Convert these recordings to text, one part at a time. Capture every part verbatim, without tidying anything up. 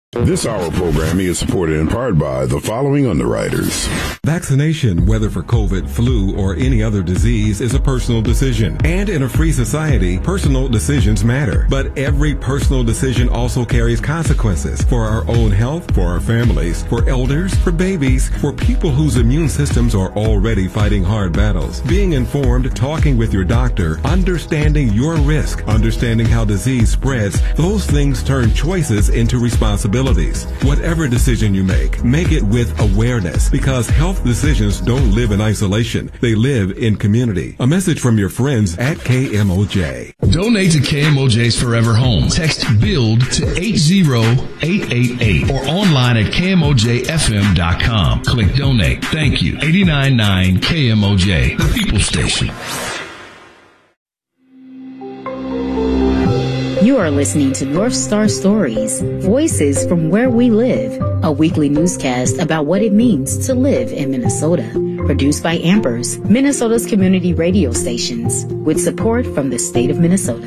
This hour programming is supported in part by the following underwriters. Vaccination, whether for COVID, flu, or any other disease, is a personal decision. And in a free society, personal decisions matter. But every personal decision also carries consequences for our own health, for our families, for elders, for babies, for people whose immune systems are already fighting hard battles. Being informed, talking with your doctor, understanding your risk, understanding how disease spreads, those things turn choices into responsibilities. Whatever decision you make, make it with awareness, because health decisions don't live in isolation. They live in community. A message from your friends at K M O J. Donate to K M O J's Forever Home. Text BUILD to eight zero eight eight eight or online at K M O J F M dot com. Click donate. Thank you. eighty-nine point nine K M O J, the People Station. You are listening to North Star Stories, Voices from Where We Live, a weekly newscast about what it means to live in Minnesota. Produced by Ampers, Minnesota's community radio stations, with support from the state of Minnesota.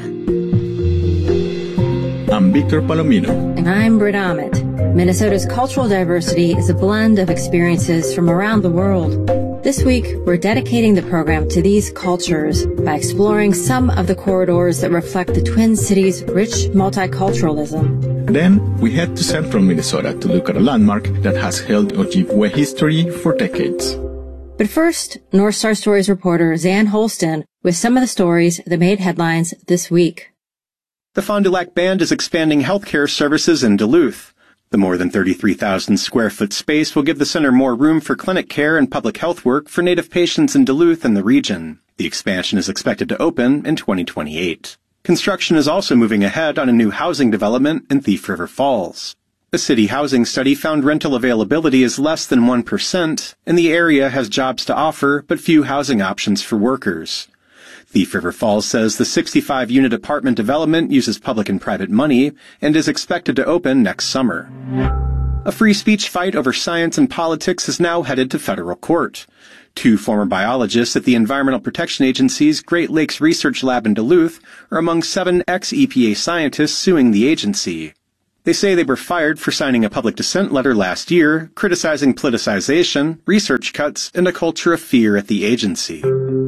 I'm Victor Palomino. And I'm Britt Ahmed. Minnesota's cultural diversity is a blend of experiences from around the world. This week, we're dedicating the program to these cultures by exploring some of the corridors that reflect the Twin Cities' rich multiculturalism. Then, we head to central Minnesota to look at a landmark that has held Ojibwe history for decades. But first, North Star Stories reporter Zan Holston with some of the stories that made headlines this week. The Fond du Lac Band is expanding healthcare services in Duluth. The more than thirty-three thousand square foot space will give the center more room for clinic care and public health work for Native patients in Duluth and the region. The expansion is expected to open in twenty twenty-eight. Construction is also moving ahead on a new housing development in Thief River Falls. A city housing study found rental availability is less than one percent, and the area has jobs to offer but few housing options for workers. Thief River Falls says the sixty-five unit apartment development uses public and private money and is expected to open next summer. A free speech fight over science and politics is now headed to federal court. Two former biologists at the Environmental Protection Agency's Great Lakes Research Lab in Duluth are among seven ex-E P A scientists suing the agency. They say they were fired for signing a public dissent letter last year, criticizing politicization, research cuts, and a culture of fear at the agency.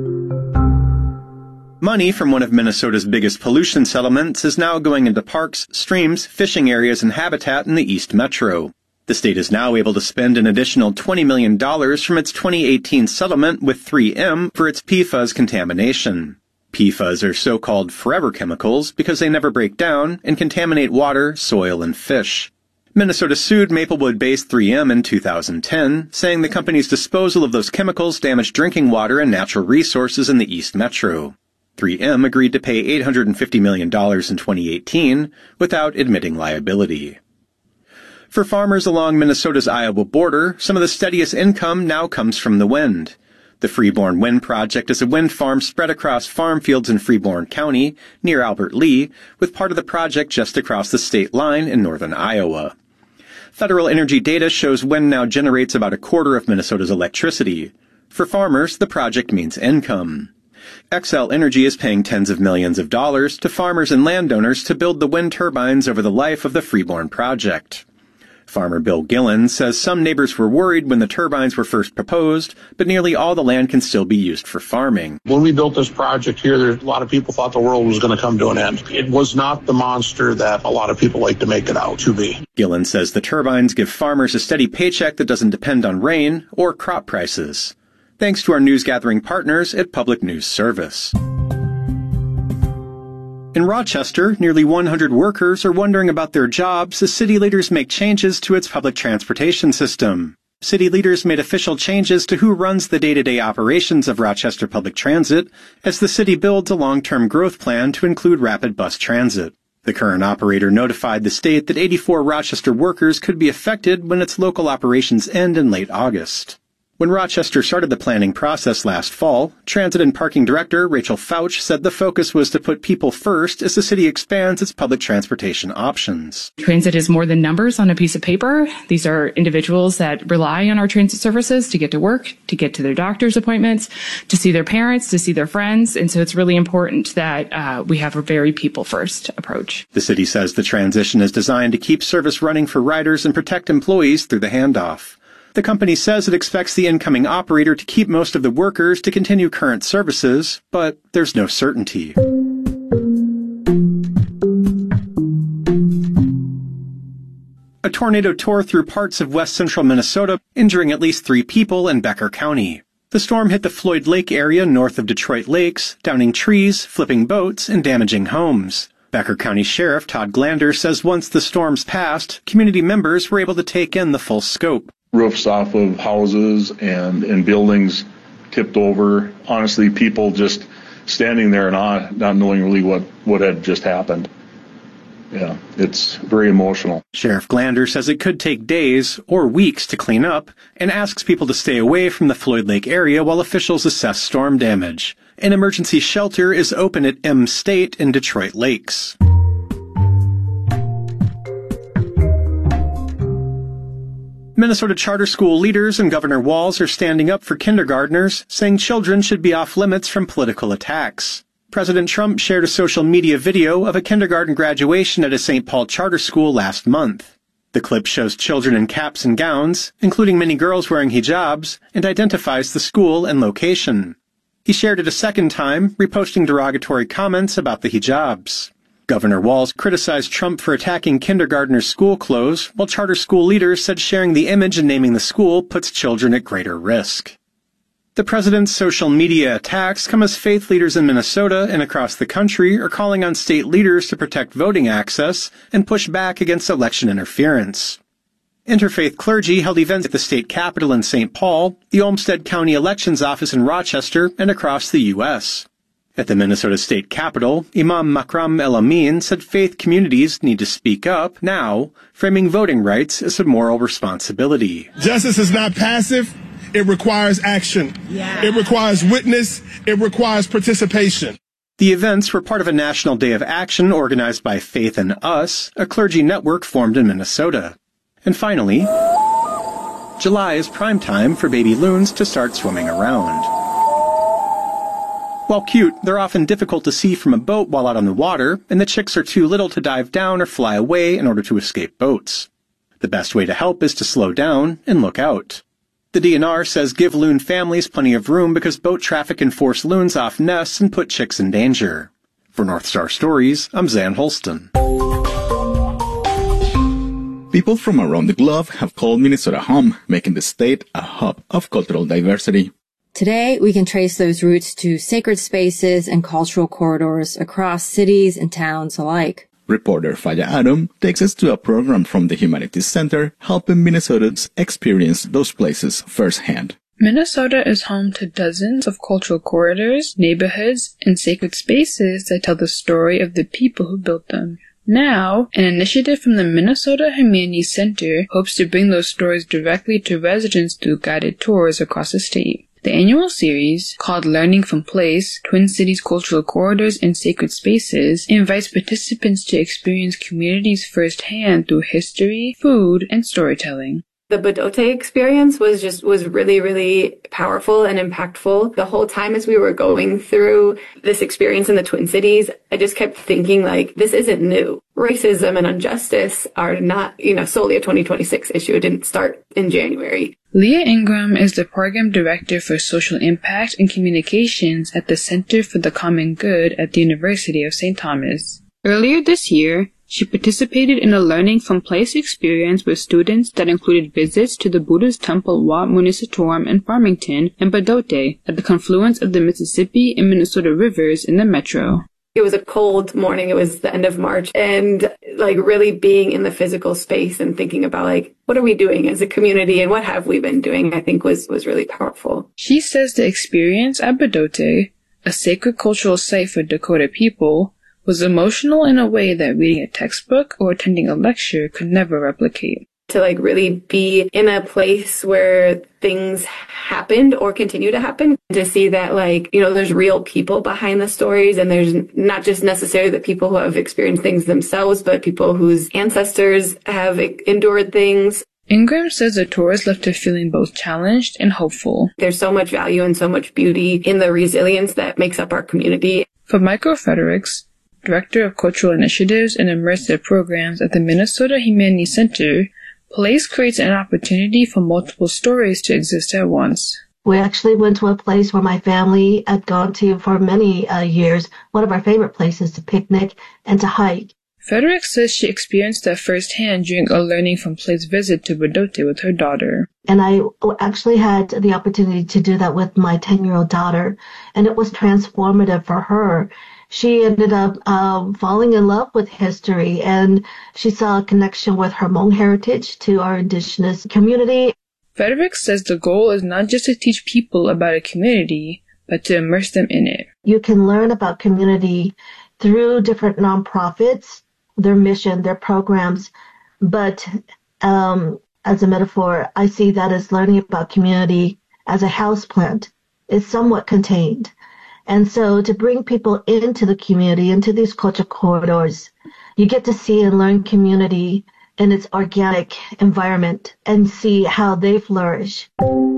Money from one of Minnesota's biggest pollution settlements is now going into parks, streams, fishing areas, and habitat in the East Metro. The state is now able to spend an additional twenty million dollars from its twenty eighteen settlement with three M for its P FAS contamination. P FAS are so-called forever chemicals because they never break down and contaminate water, soil, and fish. Minnesota sued Maplewood-based three M in two thousand ten, saying the company's disposal of those chemicals damaged drinking water and natural resources in the East Metro. three M agreed to pay eight hundred fifty million dollars in twenty eighteen without admitting liability. For farmers along Minnesota's Iowa border, some of the steadiest income now comes from the wind. The Freeborn Wind Project is a wind farm spread across farm fields in Freeborn County, near Albert Lea, with part of the project just across the state line in northern Iowa. Federal energy data shows wind now generates about a quarter of Minnesota's electricity. For farmers, the project means income. Xcel Energy is paying tens of millions of dollars to farmers and landowners to build the wind turbines over the life of the Freeborn project. Farmer Bill Gillen says some neighbors were worried when the turbines were first proposed, but nearly all the land can still be used for farming. When we built this project here, there, a lot of people thought the world was going to come to an end. It was not the monster that a lot of people like to make it out to be. Gillen says the turbines give farmers a steady paycheck that doesn't depend on rain or crop prices. Thanks to our news-gathering partners at Public News Service. In Rochester, nearly one hundred workers are wondering about their jobs as city leaders make changes to its public transportation system. City leaders made official changes to who runs the day-to-day operations of Rochester Public Transit as the city builds a long-term growth plan to include rapid bus transit. The current operator notified the state that eighty-four Rochester workers could be affected when its local operations end in late August. When Rochester started the planning process last fall, Transit and Parking Director Rachel Fouch said the focus was to put people first as the city expands its public transportation options. Transit is more than numbers on a piece of paper. These are individuals that rely on our transit services to get to work, to get to their doctor's appointments, to see their parents, to see their friends. And so it's really important that uh, we have a very people-first approach. The city says the transition is designed to keep service running for riders and protect employees through the handoff. The company says it expects the incoming operator to keep most of the workers to continue current services, but there's no certainty. A tornado tore through parts of west central Minnesota, injuring at least three people in Becker County. The storm hit the Floyd Lake area north of Detroit Lakes, downing trees, flipping boats, and damaging homes. Becker County Sheriff Todd Glander says once the storms passed, community members were able to take in the full scope. Roofs off of houses and, and buildings tipped over. Honestly, people just standing there and awe, not knowing really what, what had just happened. Yeah, it's very emotional. Sheriff Glander says it could take days or weeks to clean up and asks people to stay away from the Floyd Lake area while officials assess storm damage. An emergency shelter is open at M State in Detroit Lakes. Minnesota charter school leaders and Governor Walz are standing up for kindergartners, saying children should be off limits from political attacks. President Trump shared a social media video of a kindergarten graduation at a Saint Paul charter school last month. The clip shows children in caps and gowns, including many girls wearing hijabs, and identifies the school and location. He shared it a second time, reposting derogatory comments about the hijabs. Governor Walz criticized Trump for attacking kindergartners' school clothes, while charter school leaders said sharing the image and naming the school puts children at greater risk. The president's social media attacks come as faith leaders in Minnesota and across the country are calling on state leaders to protect voting access and push back against election interference. Interfaith clergy held events at the state capitol in Saint Paul, the Olmsted County Elections Office in Rochester, and across the U S At the Minnesota State Capitol, Imam Makram El-Amin said faith communities need to speak up now, framing voting rights as a moral responsibility. Justice is not passive. It requires action. Yeah. It requires witness. It requires participation. The events were part of a national day of action organized by Faith in Us, a clergy network formed in Minnesota. And finally, July is prime time for baby loons to start swimming around. While cute, they're often difficult to see from a boat while out on the water, and the chicks are too little to dive down or fly away in order to escape boats. The best way to help is to slow down and look out. The D N R says give loon families plenty of room because boat traffic can force loons off nests and put chicks in danger. For North Star Stories, I'm Zan Holston. People from around the globe have called Minnesota home, making the state a hub of cultural diversity. Today, we can trace those roots to sacred spaces and cultural corridors across cities and towns alike. Reporter Faya Adam takes us to a program from the Humanities Center, helping Minnesotans experience those places firsthand. Minnesota is home to dozens of cultural corridors, neighborhoods, and sacred spaces that tell the story of the people who built them. Now, an initiative from the Minnesota Humanities Center hopes to bring those stories directly to residents through guided tours across the state. The annual series, called Learning from Place, Twin Cities Cultural Corridors and Sacred Spaces, invites participants to experience communities firsthand through history, food, and storytelling. The Bdote experience was just, was really, really powerful and impactful. The whole time as we were going through this experience in the Twin Cities, I just kept thinking, like, this isn't new. Racism and injustice are not, you know, solely a twenty twenty-six issue. It didn't start in January. Leah Ingram is the Program Director for Social Impact and Communications at the Center for the Common Good at the University of Saint Thomas. Earlier this year, she participated in a Learning from Place experience with students that included visits to the Buddhist temple Wat Munisatorum in Farmington and Bdote at the confluence of the Mississippi and Minnesota rivers in the metro. It was a cold morning. It was the end of March. And like really being in the physical space and thinking about like, what are we doing as a community and what have we been doing, I think was, was really powerful. She says the experience at Bdote, a sacred cultural site for Dakota people, was emotional in a way that reading a textbook or attending a lecture could never replicate. to like really be in a place where things happened or continue to happen, to see that like, you know, there's real people behind the stories, and there's not just necessarily the people who have experienced things themselves, but people whose ancestors have endured things. Ingram says the tours left her feeling both challenged and hopeful. There's so much value and so much beauty in the resilience that makes up our community. For Michael Fredericks, Director of Cultural Initiatives and Immersive Programs at the Minnesota Humanities Center, place creates an opportunity for multiple stories to exist at once. We actually went to a place where my family had gone to for many uh, years, one of our favorite places to picnic and to hike. Fredericks says she experienced that firsthand during a Learning from Place visit to Bdote with her daughter. And I actually had the opportunity to do that with my ten-year-old daughter, and it was transformative for her. She ended up uh, falling in love with history, and she saw a connection with her Hmong heritage to our indigenous community. Fredericks says the goal is not just to teach people about a community, but to immerse them in it. You can learn about community through different nonprofits, their mission, their programs, but um, as a metaphor, I see that as learning about community as a houseplant. It's somewhat contained. And so to bring people into the community, into these culture corridors, you get to see and learn community in its organic environment and see how they flourish.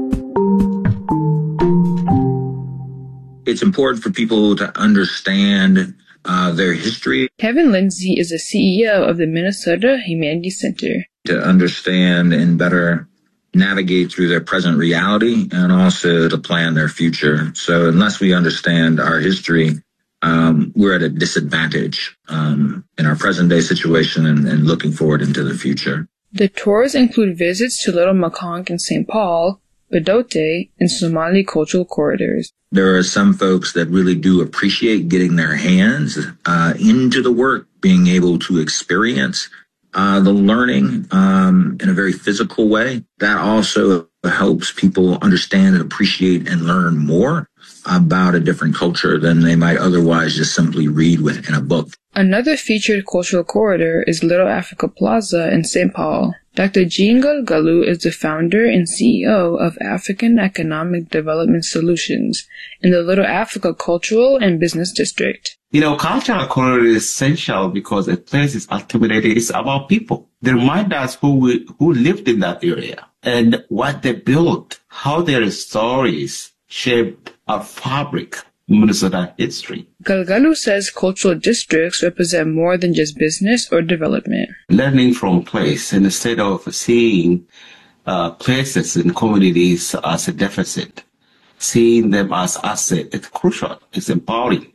It's important for people to understand uh, their history. Kevin Lindsay is the C E O of the Minnesota Humanities Center. To understand and better navigate through their present reality and also to plan their future. So unless we understand our history, um, we're at a disadvantage um, in our present day situation and, and looking forward into the future. The tours include visits to Little Mekong and Saint Paul, Bdote, and Somali cultural corridors. There are some folks that really do appreciate getting their hands uh, into the work, being able to experience Uh, the learning um, in a very physical way. That also helps people understand and appreciate and learn more about a different culture than they might otherwise just simply read with in a book. Another featured cultural corridor is Little Africa Plaza in Saint Paul. Doctor Jean Galgalu is the founder and C E O of African Economic Development Solutions in the Little Africa Cultural and Business District. You know, cultural corridor is essential because a place is ultimately is about people. They remind us who we, who lived in that area and what they built, how their stories shaped our fabric, Minnesota history. Galgalu says cultural districts represent more than just business or development. Learning from place instead of seeing uh, places and communities as a deficit, seeing them as asset, it's crucial, it's empowering.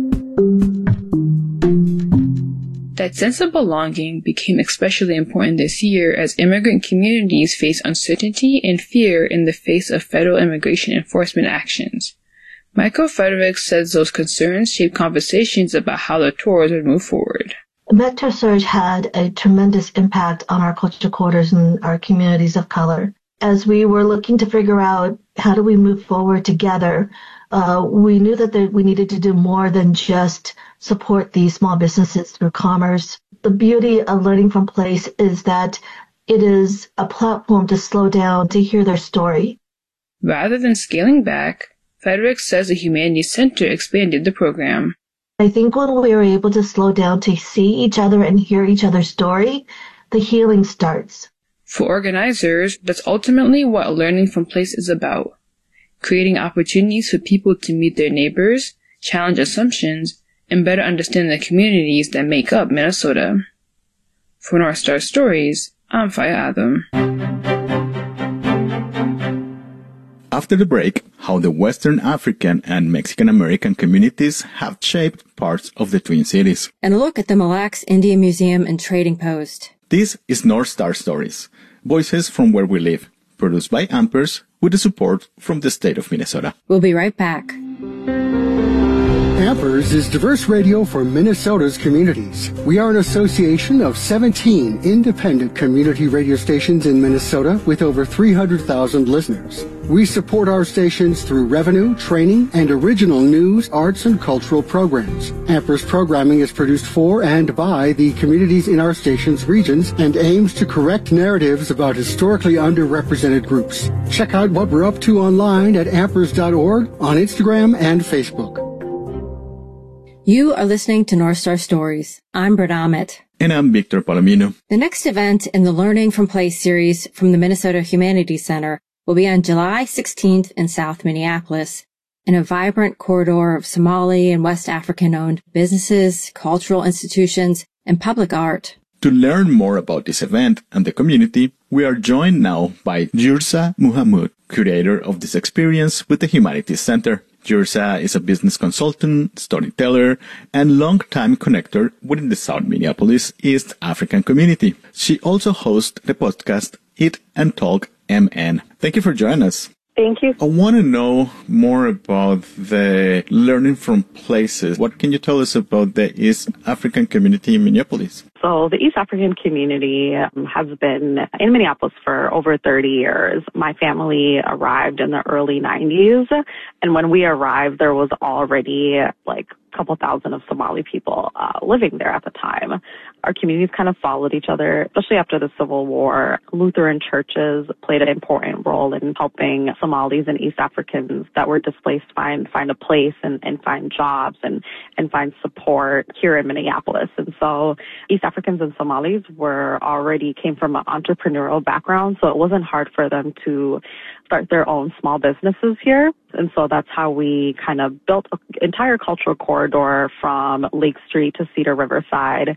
That sense of belonging became especially important this year as immigrant communities face uncertainty and fear in the face of federal immigration enforcement actions. Michael Fredericks says those concerns shape conversations about how the tours would move forward. Vector Surge had a tremendous impact on our culture corridors and our communities of color. As we were looking to figure out how do we move forward together, uh, we knew that there, we needed to do more than just support these small businesses through commerce. The beauty of Learning from Place is that it is a platform to slow down, to hear their story. Rather than scaling back, Fredericks says the Humanities Center expanded the program. I think when we are able to slow down to see each other and hear each other's story, the healing starts. For organizers, that's ultimately what Learning from Place is about. Creating opportunities for people to meet their neighbors, challenge assumptions, and better understand the communities that make up Minnesota. For North Star Stories, I'm Faya Adam. After the break, how the Western African and Mexican American communities have shaped parts of the Twin Cities. And a look at the Mille Lacs Indian Museum and Trading Post. This is North Star Stories, voices from where we live, produced by Ampers with the support from the state of Minnesota. We'll be right back. Ampers is diverse radio for Minnesota's communities. We are an association of seventeen independent community radio stations in Minnesota with over three hundred thousand listeners. We support our stations through revenue, training, and original news, arts, and cultural programs. Ampers programming is produced for and by the communities in our station's regions and aims to correct narratives about historically underrepresented groups. Check out what we're up to online at ampers dot org, on Instagram and Facebook. You are listening to North Star Stories. I'm Britt Ahmet. And I'm Victor Palomino. The next event in the Learning from Play series from the Minnesota Humanities Center will be on July sixteenth in South Minneapolis, in a vibrant corridor of Somali and West African-owned businesses, cultural institutions, and public art. To learn more about this event and the community, we are joined now by Jirsa Muhammad, curator of this experience with the Humanities Center. Jirsa is a business consultant, storyteller, and long-time connector within the South Minneapolis East African community. She also hosts the podcast Eat and Talk M N. Thank you for joining us. Thank you. I want to know more about the learning from places. What can you tell us about the East African community in Minneapolis? So the East African community um, has been in Minneapolis for over thirty years. My family arrived in the early nineties, and when we arrived, there was already like a couple thousand of Somali people uh, living there at the time. Our communities kind of followed each other, especially after the Civil War. Lutheran churches played an important role in helping Somalis and East Africans that were displaced find find a place and, and find jobs and, and find support here in Minneapolis. And so East Africans and Somalis were already came from an entrepreneurial background, so it wasn't hard for them to start their own small businesses here. And so that's how we kind of built an entire cultural corridor from Lake Street to Cedar Riverside.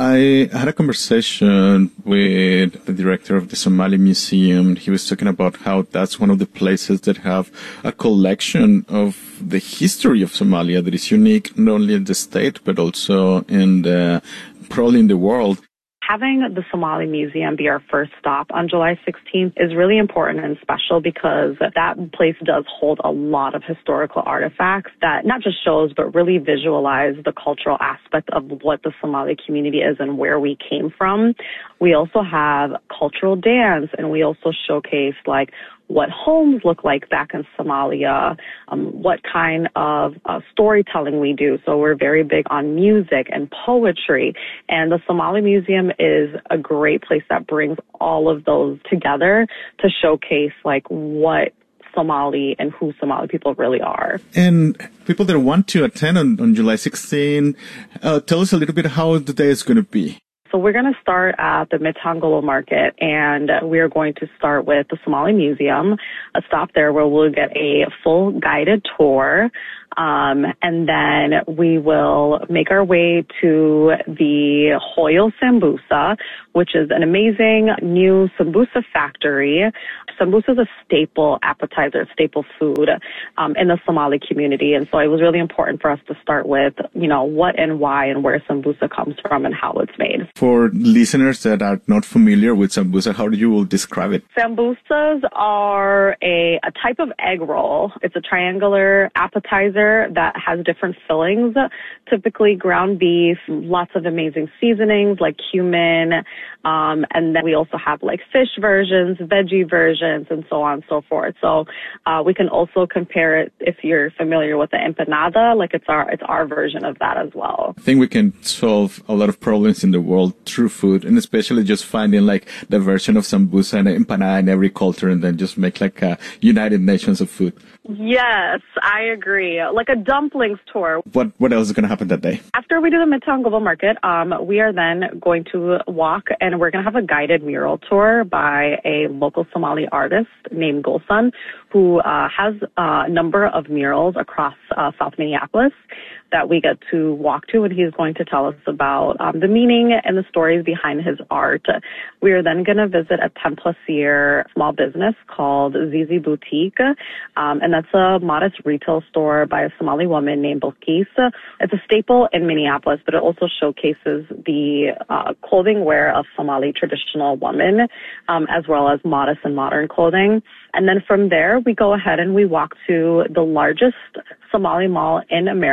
I had a conversation with the director of the Somali Museum. He was talking about how that's one of the places that have a collection of the history of Somalia that is unique not only in the state but also in the, probably in the world. Having the Somali Museum be our first stop on July sixteenth is really important and special because that place does hold a lot of historical artifacts that not just shows but really visualize the cultural aspect of what the Somali community is and where we came from. We also have cultural dance, and we also showcase like what homes look like back in Somalia, um, what kind of uh, storytelling we do. So we're very big on music and poetry. And the Somali Museum is a great place that brings all of those together to showcase like what Somali and who Somali people really are. And people that want to attend on, on July sixteenth, uh, tell us a little bit how the day is going to be. So we're going to start at the Midtown Global Market, and we're going to start with the Somali Museum, a stop there where we'll get a full guided tour. Um, and then we will make our way to the Hoyle Sambusa, which is an amazing new sambusa factory. Sambusa is a staple appetizer, staple food um, in the Somali community. And so it was really important for us to start with, you know, what and why and where sambusa comes from and how it's made. For listeners that are not familiar with sambusa, how do you describe it? Sambusas are a, a type of egg roll. It's a triangular appetizer that has different fillings, typically ground beef, lots of amazing seasonings like cumin, um, and then we also have like fish versions, veggie versions, and so on and so forth. So uh, we can also compare it if you're familiar with the empanada, like it's our it's our version of that as well. I think we can solve a lot of problems in the world through food, and especially just finding like the version of sambusa and empanada in every culture, and then just make like a United Nations of food. Yes, I agree. Like a dumplings tour. What what else is going to happen that day? After we do the Midtown Global Market, um, we are then going to walk, and we're going to have a guided mural tour by a local Somali artist named Gulsan, who uh, has a number of murals across uh, South Minneapolis that we get to walk to, and he's going to tell us about um, the meaning and the stories behind his art. We are then going to visit a ten plus year small business called Zizi Boutique, um, and that's a modest retail store by a Somali woman named Bilkis. It's a staple in Minneapolis, but it also showcases the uh, clothing wear of Somali traditional women, um, as well as modest and modern clothing. And then from there, we go ahead and we walk to the largest Somali mall in America,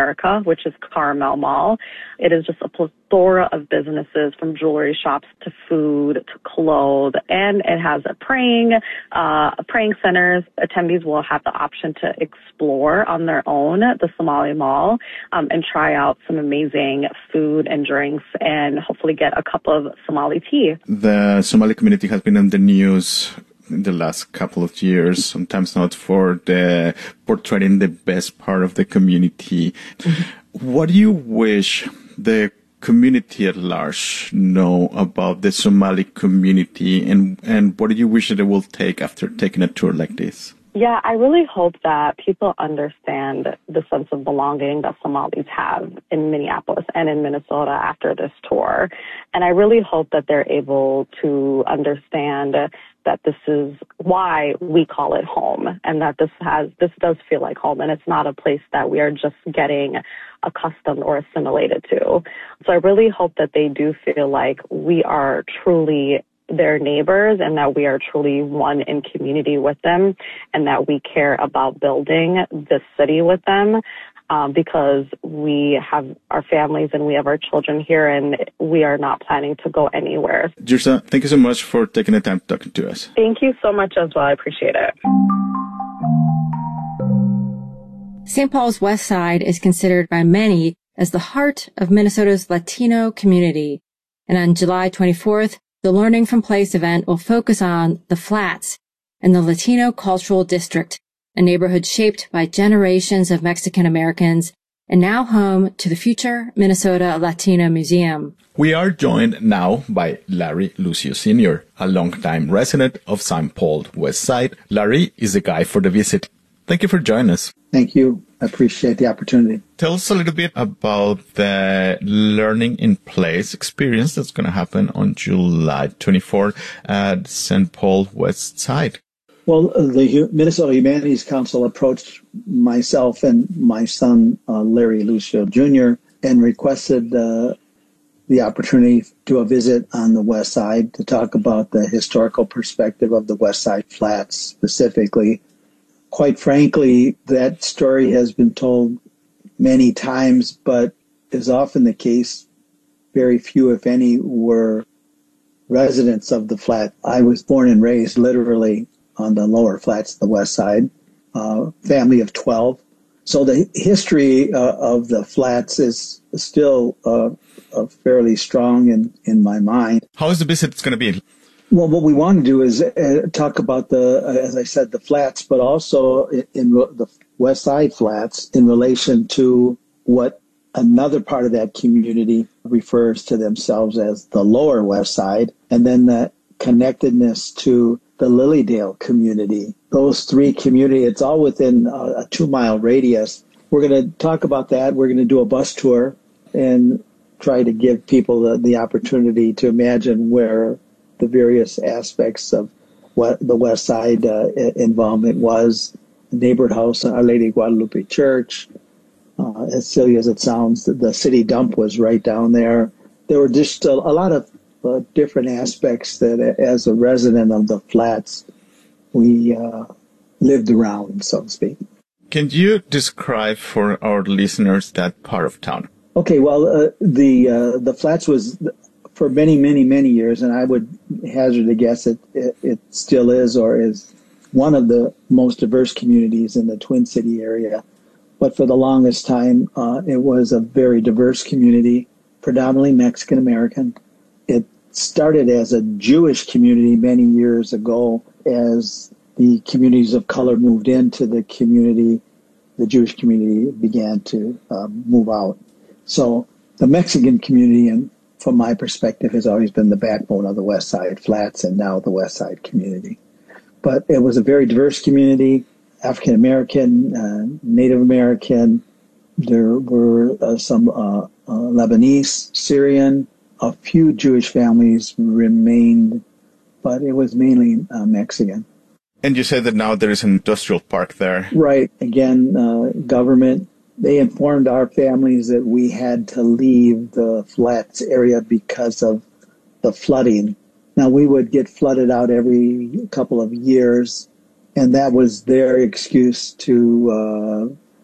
which is Carmel Mall. It is just a plethora of businesses, from jewelry shops to food to clothes, and it has a praying, uh, praying centers. Attendees will have the option to explore on their own the Somali Mall um, and try out some amazing food and drinks, and hopefully get a cup of Somali tea. The Somali community has been in the news in the last couple of years, sometimes not for the portraying the best part of the community. Mm-hmm. What do you wish the community at large know about the Somali community, and, and what do you wish that it will take after taking a tour like this? Yeah, I really hope that people understand the sense of belonging that Somalis have in Minneapolis and in Minnesota after this tour. And I really hope that they're able to understand that this is why we call it home, and that this has, this does feel like home, and it's not a place that we are just getting accustomed or assimilated to. So I really hope that they do feel like we are truly their neighbors, and that we are truly one in community with them, and that we care about building this city with them, um, because we have our families and we have our children here, and we are not planning to go anywhere. Jirsa, thank you so much for taking the time talking to us. Thank you so much as well. I appreciate it. Saint Paul's West Side is considered by many as the heart of Minnesota's Latino community. And on July twenty-fourth, the Learning from Place event will focus on the Flats and the Latino Cultural District, a neighborhood shaped by generations of Mexican Americans and now home to the future Minnesota Latino Museum. We are joined now by Larry Lucio Senior, a longtime resident of Saint Paul West Side. Larry is the guide for the visit. Thank you for joining us. Thank you. I appreciate the opportunity. Tell us a little bit about the Learning in Place experience that's going to happen on July twenty-fourth at Saint Paul West Side. Well, the Minnesota Humanities Council approached myself and my son, uh, Larry Lucio Junior, and requested uh, the opportunity to do a visit on the West Side to talk about the historical perspective of the West Side Flats specifically. Quite frankly, that story has been told many times, but is often the case, very few, if any, were residents of the flat. I was born and raised literally on the lower flats of the West Side, uh, family of twelve. So the history uh, of the flats is still uh, uh, fairly strong in, in my mind. How is the visit going to be? Well, what we want to do is uh, talk about the, uh, as I said, the flats, but also in, in the West Side Flats in relation to what another part of that community refers to themselves as the Lower West Side, and then the connectedness to the Lilydale community. Those three communities, it's all within a, a two-mile radius. We're going to talk about that. We're going to do a bus tour and try to give people the, the opportunity to imagine where the various aspects of what the West Side uh, involvement was. The neighborhood house, Our Lady of Guadalupe Church, uh, as silly as it sounds, the, the city dump was right down there. There were just a, a lot of uh, different aspects that, as a resident of the flats, we uh, lived around, so to speak. Can you describe for our listeners that part of town? Okay, well, uh, the uh, the flats was for many, many, many years, and I would hazard a guess it, it, it still is or is one of the most diverse communities in the Twin City area. But for the longest time, uh, it was a very diverse community, predominantly Mexican-American. It started as a Jewish community many years ago. As the communities of color moved into the community, the Jewish community began to uh, move out. So the Mexican community, and from my perspective, has always been the backbone of the West Side Flats and now the West Side community. But it was a very diverse community, African American, uh, Native American. There were uh, some uh, uh, Lebanese, Syrian. A few Jewish families remained, but it was mainly uh, Mexican. And you said that now there is an industrial park there. Right. Again, uh, government. They informed our families that we had to leave the flats area because of the flooding. Now, we would get flooded out every couple of years, and that was their excuse to uh,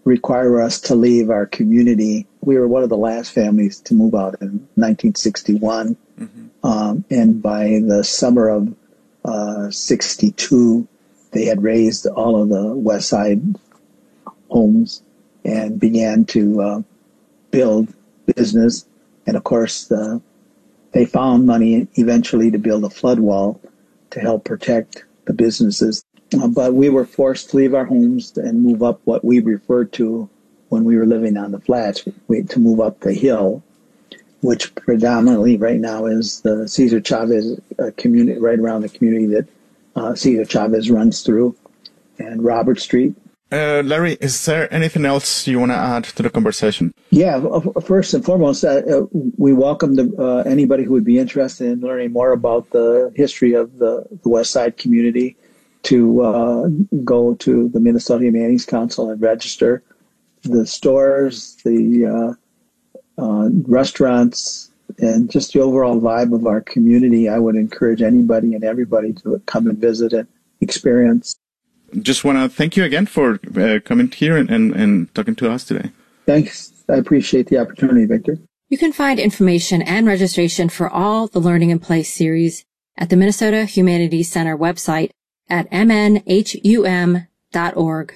require us to leave our community. We were one of the last families to move out in nineteen sixty-one. Mm-hmm. Um, and by the summer of uh, sixty-two, they had raised all of the West Side homes and began to uh, build business. And of course, uh, they found money eventually to build a flood wall to help protect the businesses. Uh, but we were forced to leave our homes and move up what we referred to when we were living on the flats, we, to move up the hill, which predominantly right now is the Cesar Chavez uh, community, right around the community that uh, Cesar Chavez runs through, and Robert Street. Uh, Larry, is there anything else you want to add to the conversation? Yeah, first and foremost, uh, uh, we welcome the, uh, anybody who would be interested in learning more about the history of the, the West Side community to uh, go to the Minnesota Humanities Council and register. The stores, the uh, uh, restaurants, and just the overall vibe of our community, I would encourage anybody and everybody to come and visit and experience. Just want to thank you again for uh, coming here and, and, and talking to us today. Thanks. I appreciate the opportunity, Victor. You can find information and registration for all the Learning in Place series at the Minnesota Humanities Center website at m n h u m dot org.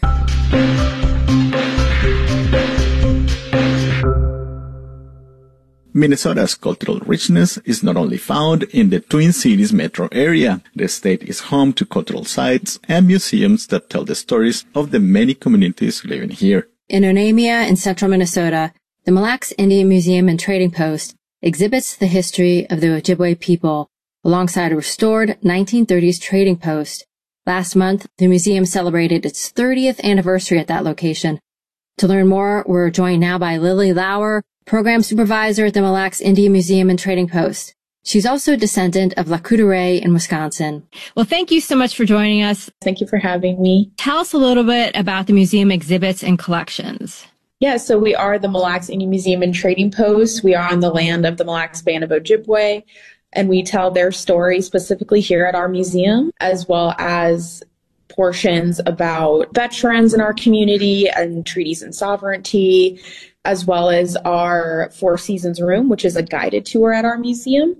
Minnesota's cultural richness is not only found in the Twin Cities metro area. The state is home to cultural sites and museums that tell the stories of the many communities living here. In Onamia in central Minnesota, the Mille Lacs Indian Museum and Trading Post exhibits the history of the Ojibwe people alongside a restored nineteen thirties trading post. Last month, the museum celebrated its thirtieth anniversary at that location. To learn more, we're joined now by Lily Lauer, Program Supervisor at the Mille Lacs Indian Museum and Trading Post. She's also a descendant of Lakudere in Wisconsin. Well, thank you so much for joining us. Thank you for having me. Tell us a little bit about the museum exhibits and collections. Yeah, so we are the Mille Lacs Indian Museum and Trading Post. We are on the land of the Mille Lacs Band of Ojibwe, and we tell their story specifically here at our museum, as well as portions about veterans in our community and treaties and sovereignty, as well as our Four Seasons room, which is a guided tour at our museum.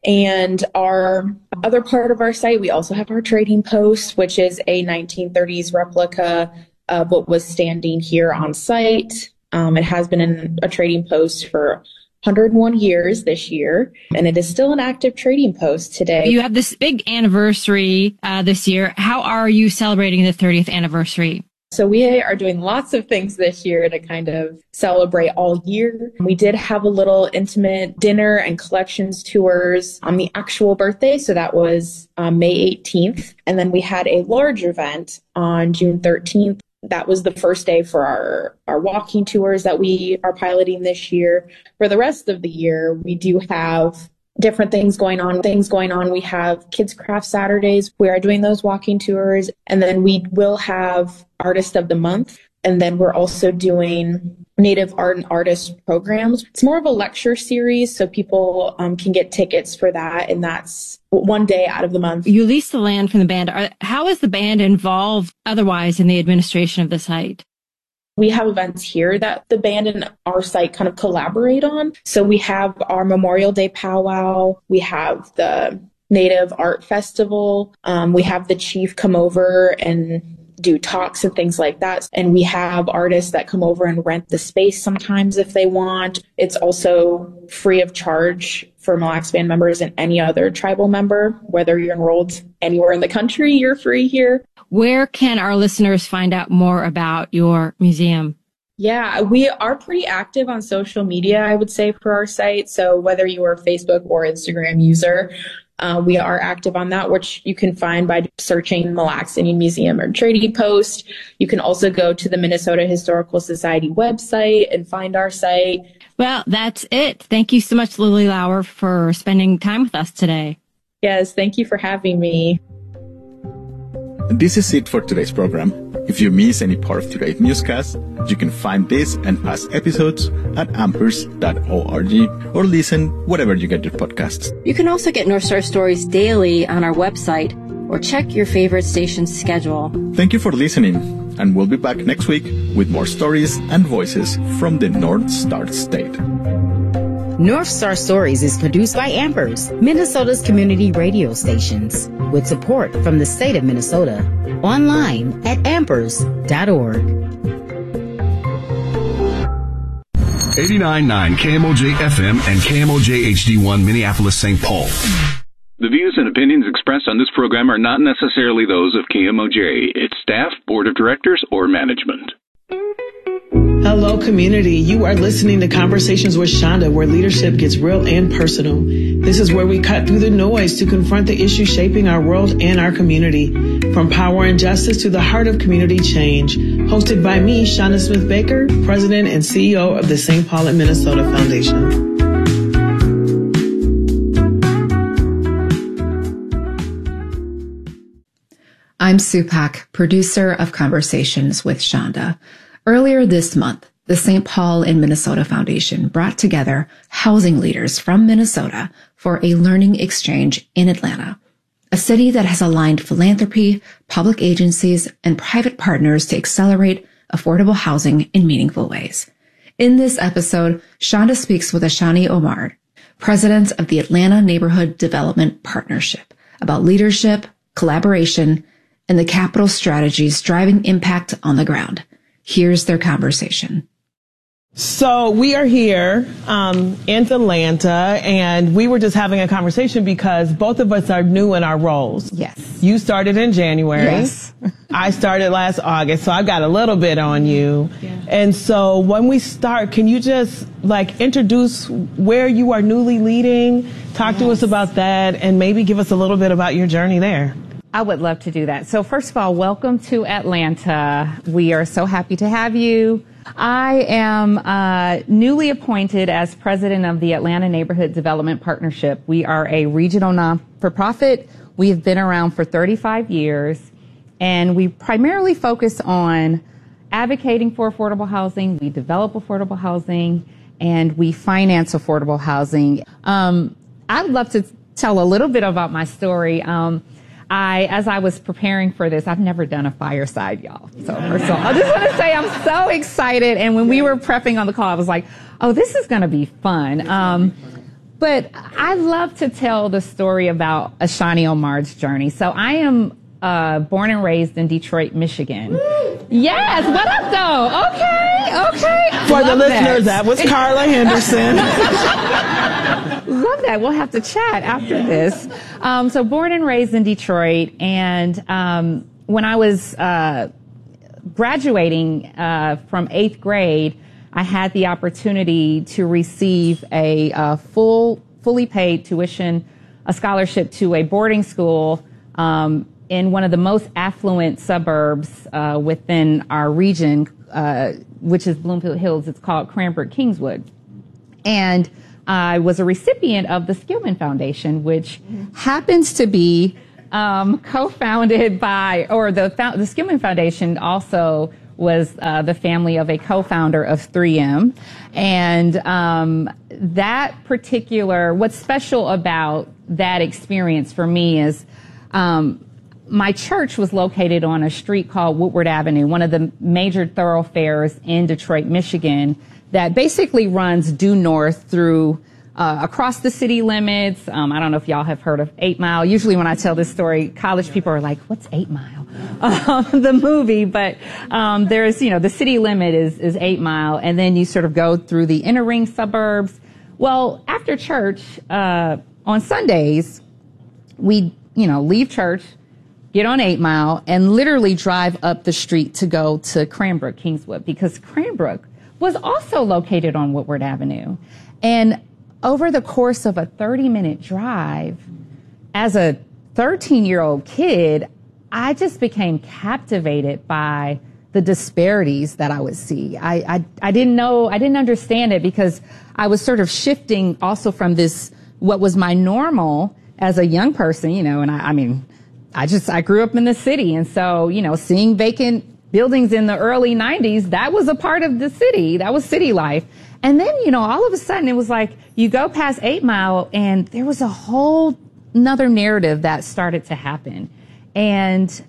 And our other part of our site, we also have our trading post, which is a nineteen thirties replica of what was standing here on site. Um, it has been in a trading post for one hundred one years this year, and it is still an active trading post today. You have this big anniversary uh, this year. How are you celebrating the thirtieth anniversary? So we are doing lots of things this year to kind of celebrate all year. We did have a little intimate dinner and collections tours on the actual birthday. So that was um, May eighteenth. And then we had a large event on June thirteenth. That was the first day for our, our walking tours that we are piloting this year. For the rest of the year, we do have different things going on, things going on. We have Kids Craft Saturdays. We are doing those walking tours. And then we will have Artist of the Month. And then we're also doing Native Art and Artist programs. It's more of a lecture series, so people um, can get tickets for that. And that's one day out of the month. You lease the land from the band. Are, how is the band involved otherwise in the administration of the site? We have events here that the band and our site kind of collaborate on. So we have our Memorial Day powwow. We have the Native Art Festival. Um, we have the chief come over and do talks and things like that. And we have artists that come over and rent the space sometimes if they want. It's also free of charge for Mille Lacs Band members and any other tribal member. Whether you're enrolled anywhere in the country, you're free here. Where can our listeners find out more about your museum? Yeah, we are pretty active on social media, I would say, for our site. So whether you are a Facebook or Instagram user, uh, we are active on that, which you can find by searching Mille Lacs Indian Museum or Trading Post. You can also go to the Minnesota Historical Society website and find our site. Well, that's it. Thank you so much, Lily Lauer, for spending time with us today. Yes, thank you for having me. This is it for today's program. If you miss any part of today's newscast, you can find this and past episodes at ampers dot org or listen wherever you get your podcasts. You can also get North Star Stories daily on our website or check your favorite station's schedule. Thank you for listening. And we'll be back next week with more stories and voices from the North Star State. North Star Stories is produced by Ampers, Minnesota's community radio stations, with support from the state of Minnesota. Online at ampers dot org. eighty-nine point nine K M O J F M and K M O J H D one Minneapolis Saint Paul. The views and opinions expressed on this program are not necessarily those of K M O J, its staff, board of directors, or management. Hello, community. You are listening to Conversations with Shonda, where leadership gets real and personal. This is where we cut through the noise to confront the issues shaping our world and our community. From power and justice to the heart of community change. Hosted by me, Shonda Smith Baker, President and C E O of the Saint Paul and Minnesota Foundation. I'm Sue Pack, producer of Conversations with Shonda. Earlier this month, the Saint Paul and Minnesota Foundation brought together housing leaders from Minnesota for a learning exchange in Atlanta, a city that has aligned philanthropy, public agencies, and private partners to accelerate affordable housing in meaningful ways. In this episode, Shonda speaks with Ashani Omar, president of the Atlanta Neighborhood Development Partnership, about leadership, collaboration, and the capital strategies driving impact on the ground. Here's their conversation. So we are here um, in Atlanta, and we were just having a conversation because both of us are new in our roles. Yes. You started in January. Yes. I started last August, so I've got a little bit on you. Yeah. And so when we start, can you just like introduce where you are newly leading, talk yes. to us about that, and maybe give us a little bit about your journey there? I would love to do that. So first of all, welcome to Atlanta. We are so happy to have you. I am uh, newly appointed as president of the Atlanta Neighborhood Development Partnership. We are a regional non-for-profit. We have been around for thirty-five years, and we primarily focus on advocating for affordable housing. We develop affordable housing, and we finance affordable housing. Um, I would love to tell a little bit about my story. Um, I, as I was preparing for this, I've never done a fireside, y'all. So first of all, I just want to say I'm so excited. And when we were prepping on the call, I was like, oh, this is going to be fun. Um, but I love to tell the story about Ashani Omar's journey. So I am uh, born and raised in Detroit, Michigan. Yes, what up, though? Okay, okay. For the listeners, that, that was Carla Henderson. Love that. We'll have to chat after this. Um, so born and raised in Detroit, and um, when I was uh, graduating uh, from eighth grade, I had the opportunity to receive a uh, full, fully paid tuition, a scholarship to a boarding school um, in one of the most affluent suburbs uh, within our region, uh, which is Bloomfield Hills. It's called Cranbrook Kingswood. And I was a recipient of the Skillman Foundation, which happens to be um, co-founded by, or the the Skillman Foundation also was uh, the family of a co-founder of three M. And um, that particular, what's special about that experience for me is um, my church was located on a street called Woodward Avenue, one of the major thoroughfares in Detroit, Michigan, that basically runs due north through uh, across the city limits. Um, I don't know if y'all have heard of Eight Mile. Usually when I tell this story, college people are like, what's Eight Mile? Um, the movie, but um, there's, you know, the city limit is, is Eight Mile, and then you sort of go through the inner ring suburbs. Well, after church, uh, on Sundays, we, you know, leave church, get on Eight Mile, and literally drive up the street to go to Cranbrook, Kingswood, because Cranbrook was also located on Woodward Avenue. And over the course of a thirty minute drive, as a thirteen year old kid, I just became captivated by the disparities that I would see. I, I, I didn't know, I didn't understand it because I was sort of shifting also from this, what was my normal as a young person, you know, and I, I mean, I just, I grew up in the city. And so, you know, seeing vacant buildings in the early nineties, that was a part of the city. That was city life. And then, you know, all of a sudden it was like you go past Eight Mile and there was a whole another narrative that started to happen. And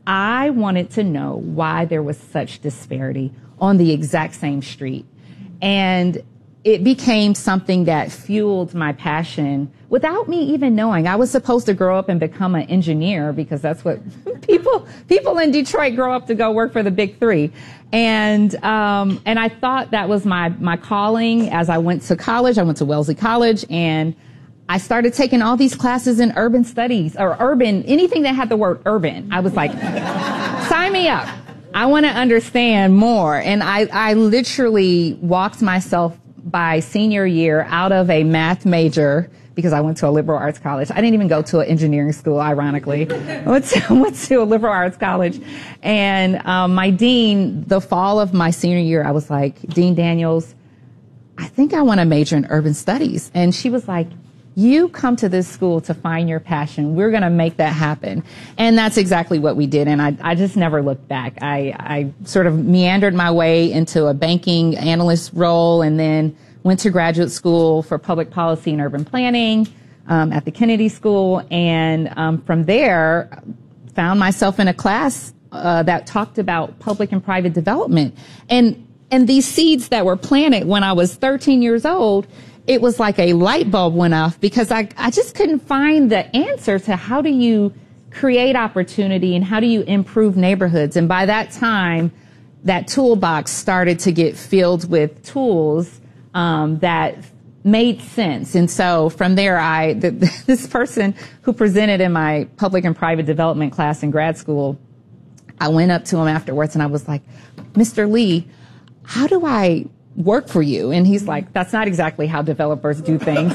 I wanted to know why there was such disparity on the exact same street. And it became something that fueled my passion without me even knowing. I was supposed to grow up and become an engineer because that's what people people in Detroit grow up to go work for the big three. And um, and I thought that was my my calling. As I went to college, I went to Wellesley College, and I started taking all these classes in urban studies or urban, anything that had the word urban. I was like, sign me up. I want to understand more. And I, I literally walked myself by senior year out of a math major because I went to a liberal arts college. I didn't even go to an engineering school, ironically. I went to, went to a liberal arts college. And um, my dean, the fall of my senior year, I was like, Dean Daniels, I think I want to major in urban studies. And she was like, you come to this school to find your passion. We're going to make that happen. And that's exactly what we did. And I, I just never looked back. I, I sort of meandered my way into a banking analyst role and then went to graduate school for public policy and urban planning um, at the Kennedy School. And um, from there, found myself in a class uh, that talked about public and private development. And, and these seeds that were planted when I was thirteen years old, it was like a light bulb went off because I, I just couldn't find the answer to how do you create opportunity and how do you improve neighborhoods. And by that time, that toolbox started to get filled with tools um, that made sense. And so from there, I the, this person who presented in my public and private development class in grad school, I went up to him afterwards and I was like, Mister Lee, how do I work for you? And he's like, that's not exactly how developers do things.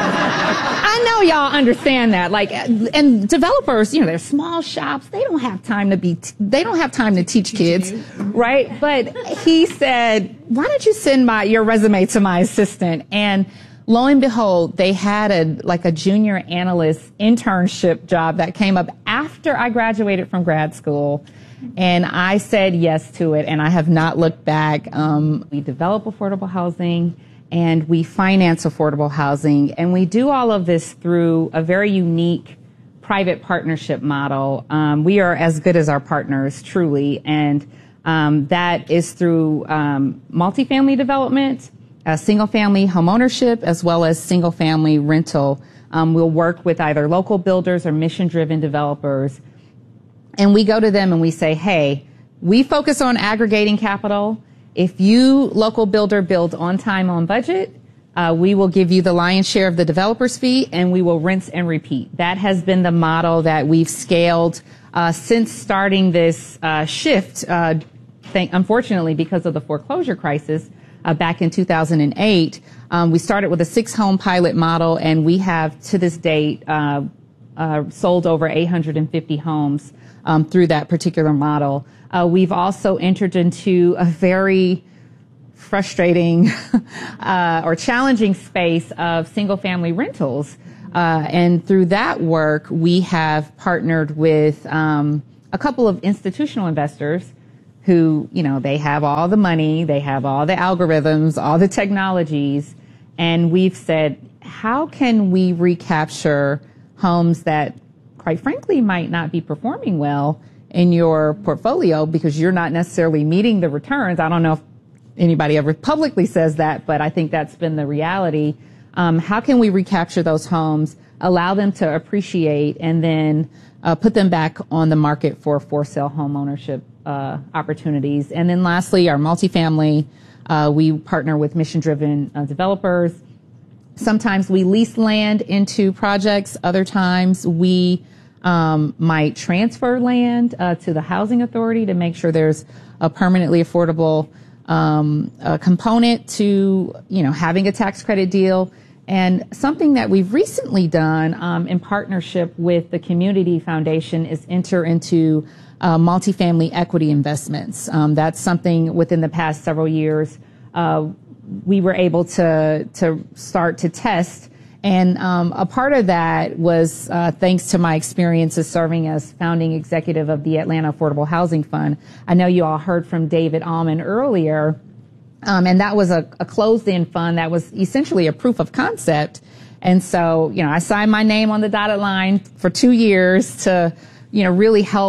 I know y'all understand that. Like, and developers, you know, they're small shops. They don't have time to be, t- they don't have time to teach kids, right? But he said, why don't you send my, your resume to my assistant? And lo and behold, they had a, like a junior analyst internship job that came up after I graduated from grad school. And I said yes to it, and I have not looked back. Um, we develop affordable housing, and we finance affordable housing, and we do all of this through a very unique private partnership model. Um, we are as good as our partners, truly, and um, that is through um, multifamily development, uh, single-family homeownership, as well as single-family rental. Um, we'll work with either local builders or mission-driven developers. And we go to them and we say, hey, we focus on aggregating capital. If you, local builder, build on time, on budget, uh, we will give you the lion's share of the developer's fee and we will rinse and repeat. That has been the model that we've scaled uh, since starting this uh, shift, uh, thank, unfortunately, because of the foreclosure crisis uh, back in two thousand eight. Um, we started with a six-home pilot model, and we have, to this date, uh, uh, sold over eight hundred fifty homes Um, through that particular model. Uh, we've also entered into a very frustrating uh, or challenging space of single-family rentals. Uh, and through that work, we have partnered with um, a couple of institutional investors who, you know, they have all the money, they have all the algorithms, all the technologies, and we've said, how can we recapture homes that quite frankly, might not be performing well in your portfolio because you're not necessarily meeting the returns. I don't know if anybody ever publicly says that, but I think that's been the reality. Um, how can we recapture those homes, allow them to appreciate, and then uh, put them back on the market for for sale home ownership uh, opportunities? And then lastly, our multifamily, uh, we partner with mission-driven uh, developers. Sometimes we lease land into projects. Other times we um, might transfer land uh, to the housing authority to make sure there's a permanently affordable um, a component to, you know, having a tax credit deal. And something that we've recently done um, in partnership with the Community Foundation is enter into uh, multifamily equity investments. Um, that's something within the past several years uh, we were able to to start to test. And um, a part of that was uh, thanks to my experience as serving as founding executive of the Atlanta Affordable Housing Fund. I know you all heard from David Allman earlier, um, and that was a, a closed-end fund that was essentially a proof of concept. And so, you know, I signed my name on the dotted line for two years to, you know, really help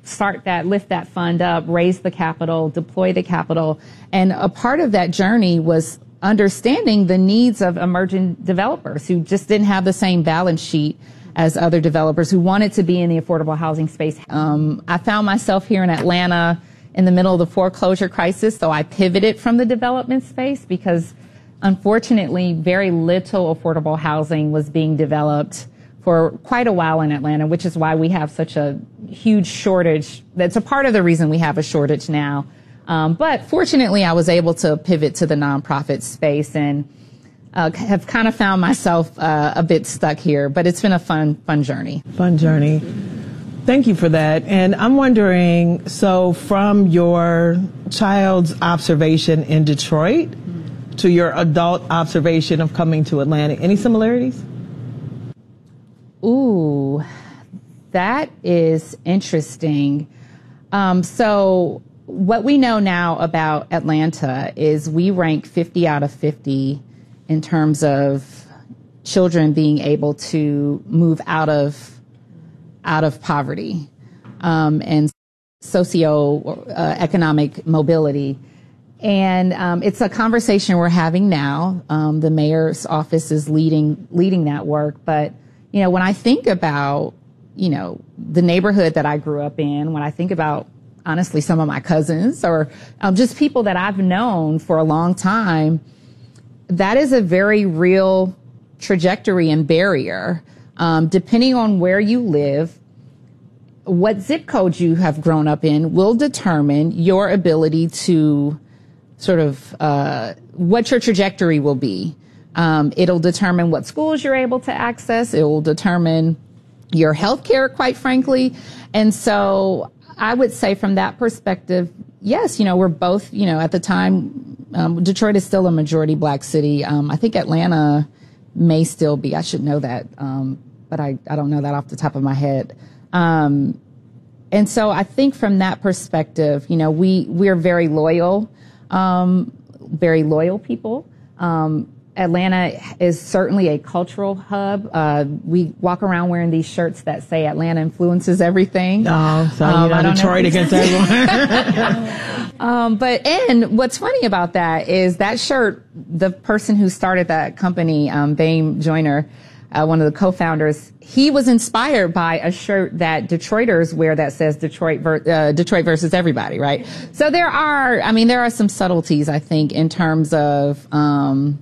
start that, lift that fund up, raise the capital, deploy the capital. And a part of that journey was understanding the needs of emerging developers who just didn't have the same balance sheet as other developers who wanted to be in the affordable housing space. Um, I found myself here in Atlanta in the middle of the foreclosure crisis, so I pivoted from the development space because unfortunately very little affordable housing was being developed for quite a while in Atlanta, which is why we have such a huge shortage. That's a part of the reason we have a shortage now. Um, but fortunately, I was able to pivot to the nonprofit space and uh, have kind of found myself uh, a bit stuck here. But it's been a fun, fun journey. Fun journey. Thank you for that. And I'm wondering, so from your child's observation in Detroit mm-hmm. to your adult observation of coming to Atlanta, any similarities? Ooh, that is interesting. Um, so what we know now about Atlanta is we rank fifty out of fifty in terms of children being able to move out of out of poverty um, and socio-economic mobility. And um, it's a conversation we're having now. Um, the mayor's office is leading leading that work. But, you know, when I think about, you know, the neighborhood that I grew up in, when I think about, honestly, some of my cousins or um, just people that I've known for a long time, that is a very real trajectory and barrier. Um, depending on where you live, what zip code you have grown up in will determine your ability to sort of uh, what your trajectory will be. Um, it'll determine what schools you're able to access. It will determine your health care, quite frankly. And so I would say from that perspective, yes, you know, we're both, you know, at the time, um, Detroit is still a majority black city. Um, I think Atlanta may still be. I should know that. Um, but I, I don't know that off the top of my head. Um, and so I think from that perspective, you know, we, we're very loyal, um, very loyal people. Um, Atlanta is certainly a cultural hub. Uh, we walk around wearing these shirts that say Atlanta influences everything. Oh, so um, you know, Detroit against everyone. um, but, and what's funny about that is that shirt, the person who started that company, um, Bain Joyner, Uh, one of the co-founders, he was inspired by a shirt that Detroiters wear that says Detroit, ver- uh, Detroit versus everybody, right? So there are, I mean, there are some subtleties, I think, in terms of, um,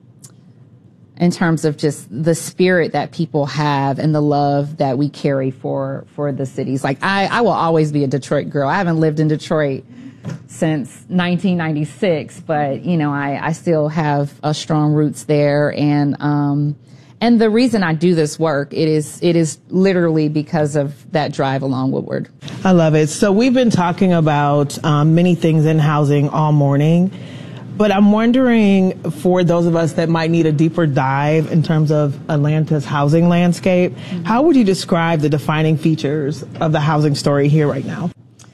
in terms of just the spirit that people have and the love that we carry for, for the cities. Like I, I will always be a Detroit girl. I haven't lived in Detroit since nineteen ninety-six, but, you know, I, I still have a strong roots there. And, um, And the reason I do this work, it is it is literally because of that drive along Woodward. I love it. So we've been talking about um, many things in housing all morning, but I'm wondering for those of us that might need a deeper dive in terms of Atlanta's housing landscape, mm-hmm. how would you describe the defining features of the housing story here right now?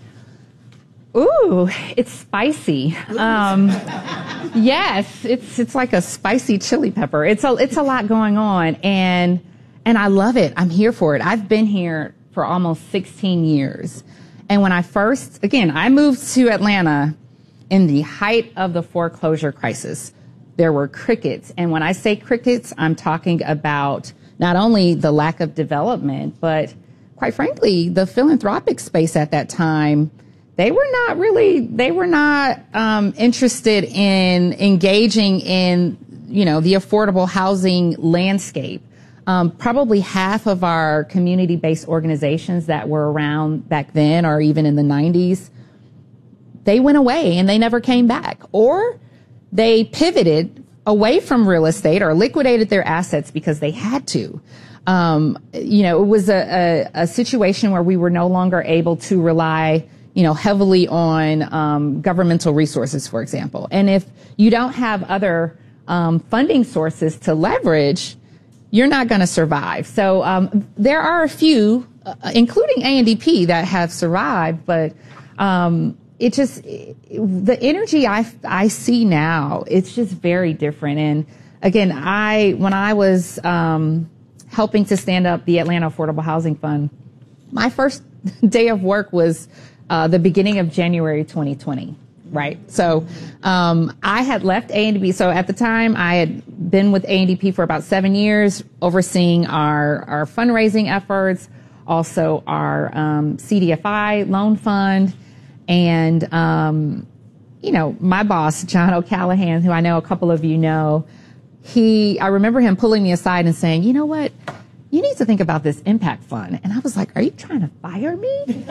Ooh, it's spicy. Um, yes, it's it's like a spicy chili pepper. It's a it's a lot going on, and and I love it. I'm here for it. I've been here for almost sixteen years, and when I first, again, I moved to Atlanta in the height of the foreclosure crisis. There were crickets, and when I say crickets, I'm talking about not only the lack of development, but quite frankly, the philanthropic space at that time. They were not really, they were not um, interested in engaging in, you know, the affordable housing landscape. Um, probably half of our community-based organizations that were around back then or even in the nineties, they went away and they never came back. Or they pivoted away from real estate or liquidated their assets because they had to. Um, you know, it was a, a, a situation where we were no longer able to rely you know, heavily on um, governmental resources, for example. And if you don't have other um, funding sources to leverage, you're not going to survive. So um, there are a few, uh, including A N D P, that have survived, but um, it just, it, the energy I, I see now, it's just very different. And again, I when I was um, helping to stand up the Atlanta Affordable Housing Fund, my first day of work was uh, the beginning of January twenty twenty. Right. So um, I had left A and D P. So at the time, I had been with A and D P for about seven years, overseeing our, our fundraising efforts, also our um, C D F I loan fund. And, um, you know, my boss, John O'Callahan, who I know a couple of you know, he, I remember him pulling me aside and saying, you know what? You need to think about this impact fund. And I was like, are you trying to fire me?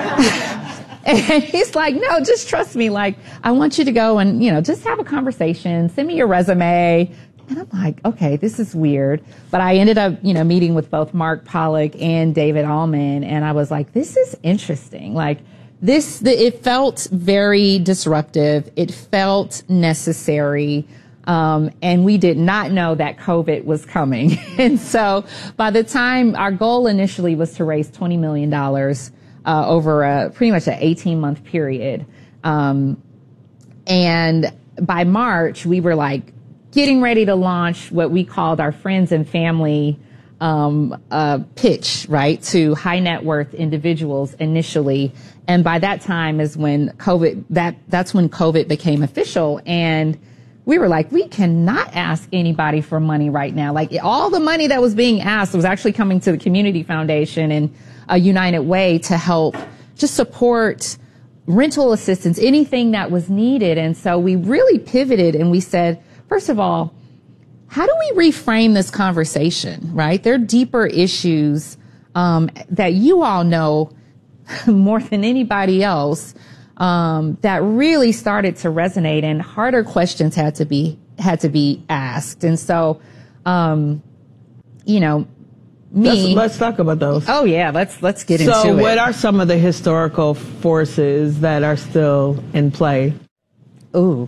And he's like, no, just trust me. Like, I want you to go and, you know, just have a conversation. Send me your resume. And I'm like, okay, this is weird. But I ended up, you know, meeting with both Mark Pollock and David Allman. And I was like, this is interesting. Like this, the, it felt very disruptive. It felt necessary. Um, and we did not know that COVID was coming. And so by the time our goal initially was to raise twenty million dollars, uh, over a pretty much an eighteen month period. Um, and by March, we were like getting ready to launch what we called our friends and family, um, uh, pitch, right, to high net worth individuals initially. And by that time is when COVID, that, that's when COVID became official. And we were like, we cannot ask anybody for money right now. Like all the money that was being asked was actually coming to the Community Foundation and a United Way to help just support rental assistance, anything that was needed. And so we really pivoted and we said, first of all, how do we reframe this conversation, right? There are deeper issues um, that you all know more than anybody else. Um, that really started to resonate and harder questions had to be, had to be asked. And so, um, you know, me. Let's, let's talk about those. Oh yeah. Let's, let's get so into it. So what are some of the historical forces that are still in play? Ooh.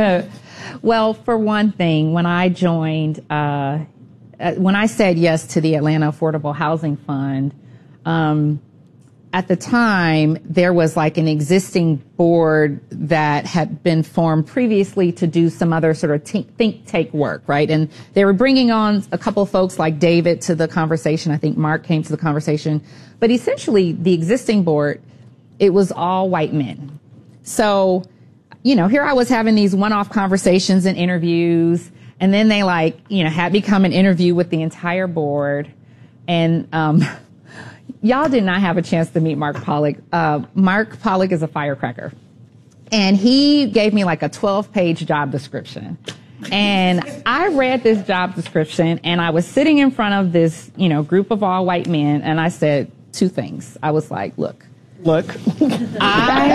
Well, for one thing, when I joined, uh, when I said yes to the Atlanta Affordable Housing Fund, um, at the time, there was like an existing board that had been formed previously to do some other sort of think, think tank work, right? And they were bringing on a couple of folks like David to the conversation. I think Mark came to the conversation. But essentially, the existing board, it was all white men. So, you know, here I was having these one-off conversations and interviews, and then they like, you know, had become an interview with the entire board. And, um, y'all did not have a chance to meet Mark Pollock. Uh, Mark Pollock is a firecracker. And he gave me like a twelve page job description. And I read this job description and I was sitting in front of this, you know, group of all white men. And I said two things. I was like, look, look, I,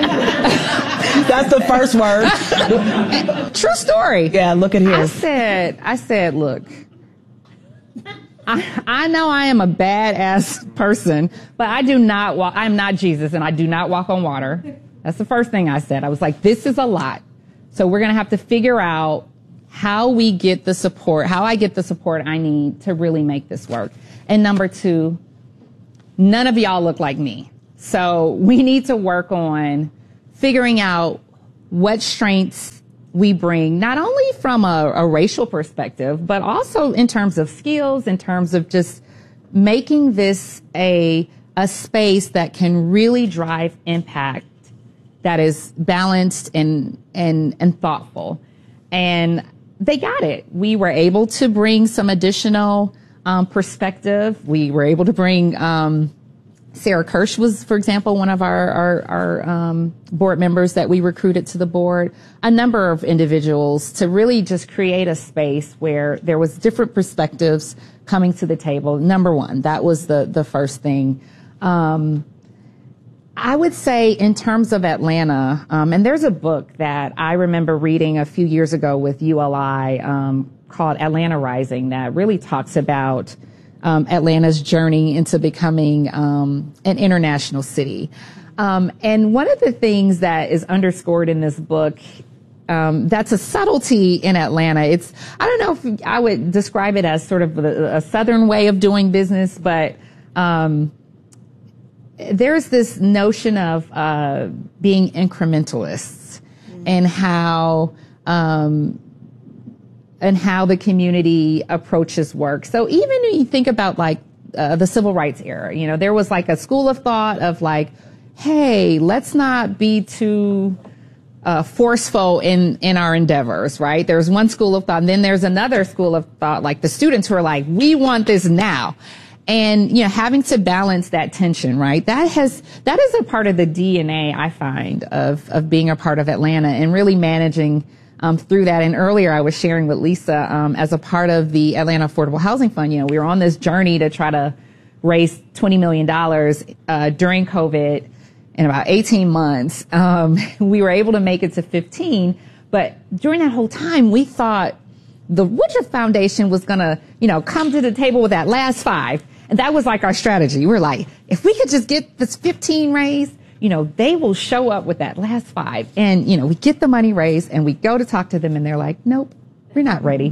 that's the first word. True story. Yeah. Look at here. I said, I said, look, I, I know I am a badass person, but I do not walk, I'm not Jesus and I do not walk on water. That's the first thing I said. I was like, this is a lot. So we're going to have to figure out how we get the support, how I get the support I need to really make this work. And number two, none of y'all look like me. So we need to work on figuring out what strengths we bring, not only from a, a racial perspective, but also in terms of skills, in terms of just making this a, a space that can really drive impact that is balanced and, and, and thoughtful. And they got it. We were able to bring some additional um, perspective. We were able to bring, um, Sarah Kirsch was, for example, one of our, our, our um, board members that we recruited to the board, a number of individuals to really just create a space where there was different perspectives coming to the table. Number one, that was the, the first thing. Um, I would say in terms of Atlanta, um, and there's a book that I remember reading a few years ago with U L I um, called Atlanta Rising that really talks about Um, Atlanta's journey into becoming um, an international city. Um, and one of the things that is underscored in this book, um, that's a subtlety in Atlanta. It's, I don't know if I would describe it as sort of a, a southern way of doing business, but um, there's this notion of uh, being incrementalists mm-hmm. and how um, and how the community approaches work. So even when you think about like uh, the civil rights era. You know, there was like a school of thought of like, hey, let's not be too uh, forceful in, in our endeavors, right? There's one school of thought, and then there's another school of thought, like the students who are like, we want this now. And, you know, having to balance that tension, right? That has, that is a part of the D N A, I find, of, of being a part of Atlanta and really managing Um, through that. And earlier I was sharing with Lisa, um, as a part of the Atlanta Affordable Housing Fund, you know, we were on this journey to try to raise twenty million dollars, uh, during COVID in about eighteen months. Um, we were able to make it to fifteen, but during that whole time, we thought the Woodruff Foundation was going to, you know, come to the table with that last five. And that was like our strategy. We were like, if we could just get this fifteen raised, you know, they will show up with that last five. And, you know, we get the money raised and we go to talk to them and they're like, nope, we're not ready.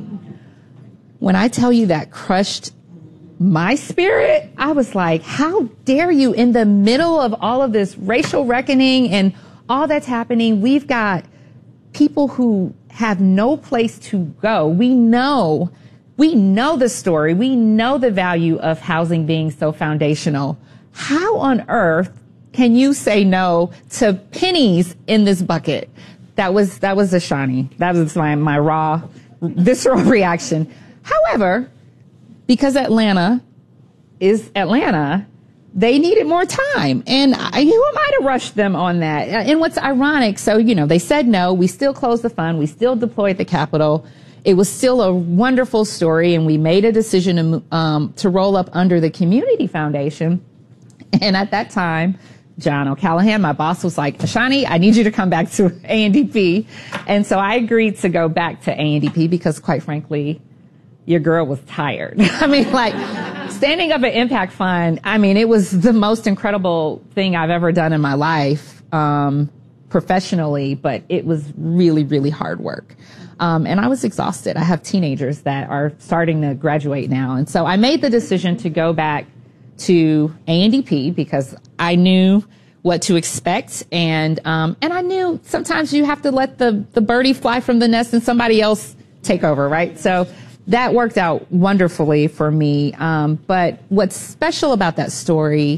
When I tell you that crushed my spirit, I was like, how dare you, in the middle of all of this racial reckoning and all that's happening, we've got people who have no place to go. We know, we know the story. We know the value of housing being so foundational. How on earth can you say no to pennies in this bucket? That was, that was a Shawnee. That was my, my raw, visceral reaction. However, because Atlanta is Atlanta, they needed more time. And I, who am I to rush them on that? And what's ironic, so, you know, they said no, we still closed the fund, we still deployed the capital. It was still a wonderful story, and we made a decision to, um, to roll up under the Community Foundation. And at that time, John O'Callaghan, my boss, was like, Ashani, I need you to come back to A N D P. And so I agreed to go back to A N D P because, quite frankly, your girl was tired. I mean, like, standing up an impact fund, I mean, it was the most incredible thing I've ever done in my life, um, professionally, but it was really, really hard work. Um, and I was exhausted. I have teenagers that are starting to graduate now. And so I made the decision to go back to A N D P because I knew what to expect, and um and I knew sometimes you have to let the the birdie fly from the nest and somebody else take over, right? So that worked out wonderfully for me. Um but what's special about that story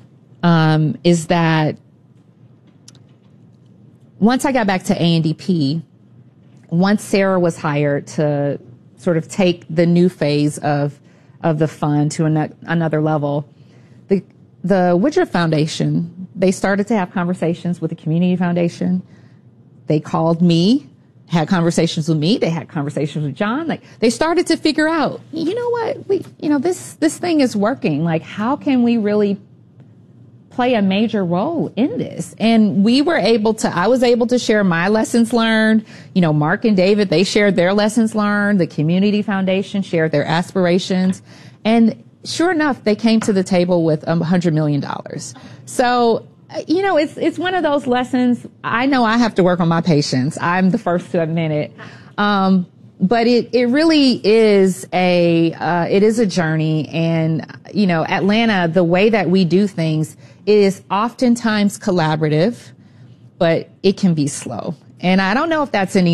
um is that once I got back to A N D P, once Sarah was hired to sort of take the new phase of of the fund to an, another level, the the Woodruff Foundation, they started to have conversations with the Community Foundation. They called me, had conversations with me. They had conversations with John. Like, they started to figure out, you know what, we, you know, this this thing is working. Like, how can we really play a major role in this? And we were able to, I was able to share my lessons learned. You know, Mark and David, they shared their lessons learned. The Community Foundation shared their aspirations. And sure enough, they came to the table with um, one hundred million dollars. So, you know, it's, it's one of those lessons. I know I have to work on my patience. I'm the first to admit it. Um, But it, it really is a, uh, it is a journey. And, you know, Atlanta, the way that we do things is oftentimes collaborative, but it can be slow. And I don't know if that's any